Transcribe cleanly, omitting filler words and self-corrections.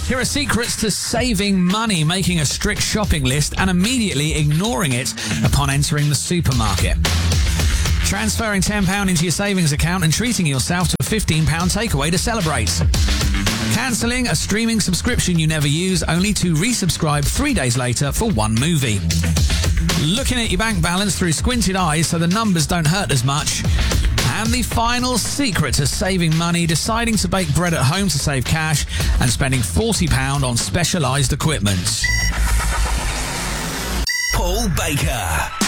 Here are secrets to saving money: making a strict shopping list and immediately ignoring it upon entering the supermarket. Transferring £10 into your savings account and treating yourself to a £15 takeaway to celebrate. Cancelling a streaming subscription you never use only to resubscribe 3 days later for one movie. Looking at your bank balance through squinted eyes so the numbers don't hurt as much. And the final secret to saving money: deciding to bake bread at home to save cash and spending £40 on specialised equipment. Paul Baker.